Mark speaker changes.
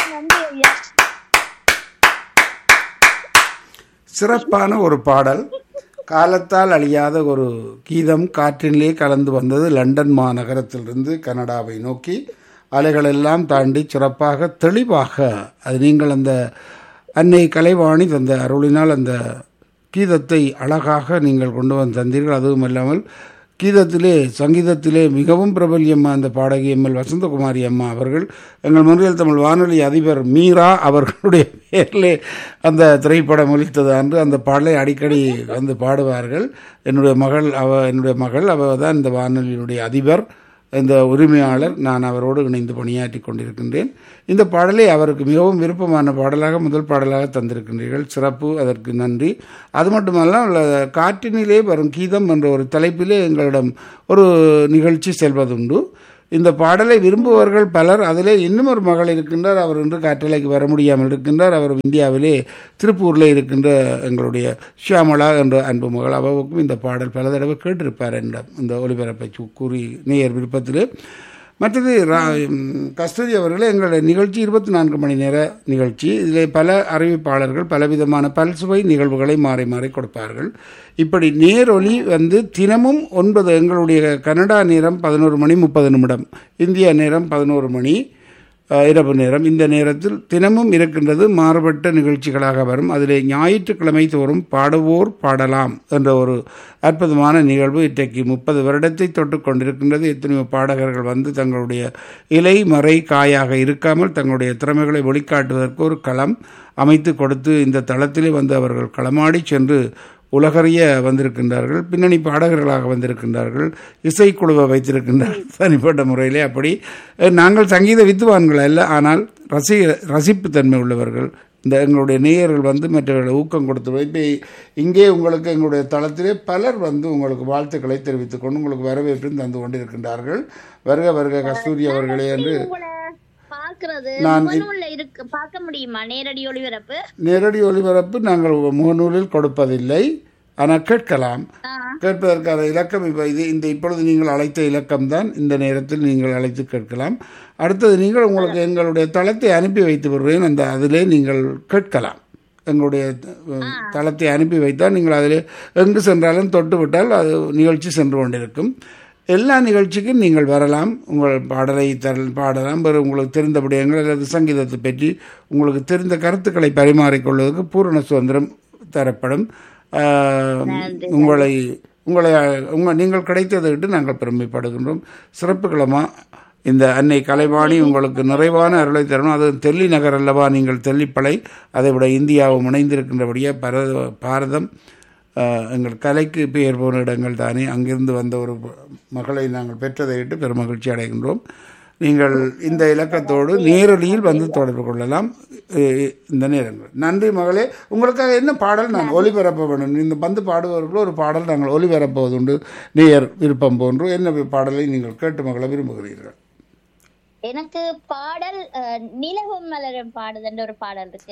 Speaker 1: நன்றி ஐயா.
Speaker 2: சிறப்பான ஒரு பாடல், காலத்தால் அழியாத ஒரு கீதம் காற்றினிலே கலந்து வந்தது. லண்டன் மாநகரத்திலிருந்து கனடாவை நோக்கி அலைகளெல்லாம் தாண்டி சிறப்பாக தெளிவாக அது நீங்கள் அந்த அன்னை கலைவாணி தந்த அருளினால் அந்த கீதத்தை அழகாக நீங்கள் கொண்டு வந்து தந்தீர்கள். அதுவும் இல்லாமல் கீதத்திலே சங்கீதத்திலே மிகவும் பிரபல்யம்மா அந்த பாடகி எம்எல் வசந்தகுமாரி அம்மா அவர்கள் எங்கள் முன்னில் தமிழ் வானொலி அதிபர் மீரா அவர்களுடைய பேரிலே அந்த திரைப்படம் ஒலித்தது அன்று அந்த பாடலை அடிக்கடி வந்து பாடுவார்கள். என்னுடைய மகள் அவ தான் இந்த வானொலியினுடைய அதிபர், இந்த உரிமையாளர். நான் அவரோடு இணைந்து பணியாற்றி கொண்டிருக்கின்றேன். இந்த பாடலை அவருக்கு மிகவும் விருப்பமான பாடலாக முதல் பாடலாக தந்திருக்கின்றீர்கள். சிறப்பு, அதற்கு நன்றி. அது மட்டுமல்ல, காற்றினிலே வரும் கீதம் என்ற ஒரு தலைப்பிலே எங்களிடம் ஒரு நிகழ்ச்சி செல்வதுண்டு. இந்த பாடலை விரும்புபவர்கள் பலர். அதிலே இன்னும் ஒரு மகள் இருக்கின்றார், அவர் இன்று காற்றலைக்கு வர முடியாமல் இருக்கின்றார். அவர் இந்தியாவிலே திருப்பூரில் இருக்கின்ற எங்களுடைய ஷியாமலா என்ற அன்பு மகள். அவருக்கும் இந்த பாடல் பல தடவை கேட்டிருப்பார் என்னிடம் இந்த ஒளிபரப்பை கூறி நேயர் விருப்பத்திலே. மற்றது கஸ்தூரி அவர்களே, எங்களுடைய நிகழ்ச்சி 24 மணி நேர நிகழ்ச்சி. இதில் பல அறிவிப்பாளர்கள் பலவிதமான பல்சுவை நிகழ்வுகளை மாறி மாறி கொடுப்பார்கள். இப்படி நேரொலி வந்து தினமும் 9, எங்களுடைய கனடா நேரம் 11 மணி 30 நிமிடம், இந்தியா நேரம் 11 மணி இரவு நேரம். இந்த நேரத்தில் தினமும் இருக்கின்றது, மாறுபட்ட நிகழ்ச்சிகளாக வரும். அதிலே ஞாயிற்றுக்கிழமை தோறும் பாடுவோர் பாடலாம் என்ற ஒரு அற்புதமான நிகழ்வு இன்றைக்கு 30 வருடத்தை தொட்டு கொண்டிருக்கின்றது. எத்தனையோ பாடகர்கள் வந்து தங்களுடைய இலை மறை காயாக இருக்காமல் தங்களுடைய திறமைகளை வெளிக்காட்டுவதற்கு ஒரு களம் அமைத்து கொடுத்து இந்த தளத்திலே வந்து அவர்கள் களமாடி சென்று உலகறிய வந்திருக்கின்றார்கள். பின்னணி பாடகர்களாக வந்திருக்கின்றார்கள். இசைக்குழுவை வைத்திருக்கின்றார்கள் தனிப்பட்ட முறையிலே. அப்படி நாங்கள் சங்கீத வித்துவான்கள் அல்ல, ஆனால் ரசிப்பு தன்மை உள்ளவர்கள். இந்த எங்களுடைய நேயர்கள் வந்து மற்றவர்களை ஊக்கம் கொடுத்து இப்போ இங்கே உங்களுக்கு எங்களுடைய தளத்திலே பலர் வந்து உங்களுக்கு வாழ்த்துக்களை தெரிவித்துக் கொண்டு உங்களுக்கு வரவேற்பும் தந்து கொண்டிருக்கின்றார்கள். வருக வருக கஸ்தூரி அவர்களே என்று நான்
Speaker 1: பார்க்க முடியுமா?
Speaker 2: நேரடி ஒளிபரப்பு நாங்கள் முகநூலில் கொடுப்பதில்லை, ஆனால் கேட்கலாம். கேட்பதற்கான இலக்கம் இப்பொழுது நீங்கள் அழைத்த இலக்கம்தான். இந்த நேரத்தில் நீங்கள் அழைத்து கேட்கலாம். அடுத்தது நீங்கள் உங்களுக்கு எங்களுடைய தளத்தை அனுப்பி வைத்து விடுறேன், அந்த அதிலே நீங்கள் கேட்கலாம். எங்களுடைய தளத்தை அனுப்பி வைத்தால் நீங்கள் அதில் எங்கு சென்றாலும் தொட்டு விட்டால் அது நிகழ்ச்சி சென்று கொண்டிருக்கும். எல்லா நிகழ்ச்சிக்கும் நீங்கள் வரலாம், உங்கள் பாடலை பாடலாம். வேறு உங்களுக்கு தெரிந்த விடயங்கள் அல்லது சங்கீதத்தை பற்றி உங்களுக்கு தெரிந்த கருத்துக்களை பரிமாறிக்கொள்வதற்கு பூரண சுதந்திரம் தரப்படும். நீங்கள் கிடைத்ததை விட்டு நாங்கள் பெருமைப்படுகின்றோம். சிறப்புகளமா இந்த அன்னை கலைவாணி உங்களுக்கு நிறைவான அருளை தரணும். அது தெல்லி நகர் அல்லவா நீங்கள் தெல்லிப்பளை, அதை விட இந்தியாவும் இணைந்திருக்கின்றபடியே பாரதம் எங்கள் கலைக்கு பெயர் போன இடங்கள் தானே. அங்கிருந்து வந்த ஒரு மகளை நாங்கள் பெற்றதை விட்டு பெருமகிழ்ச்சி அடைகின்றோம். நீங்கள் இந்த இலக்கத்தோடு நேரடியில் வந்து தொடர்பு கொள்ளலாம் இந்த நேரங்கள். நன்றி மகளே. உங்களுக்காக என்ன பாடல் நான் ஒலிபரப்ப வேண்டும்? இந்த வந்து பாடுபவர்களோ ஒரு பாடல் நாங்கள் ஒலிபரப்புவதுண்டு, நேயர் விருப்பம் போன்று. என்ன பாடலை நீங்கள் கேட்டு மகளை விரும்புகிறீர்கள்?
Speaker 1: எனக்கு பாடல் நிலவும் மலரும் பாடுதல் ஒரு பாடல் இருக்கு.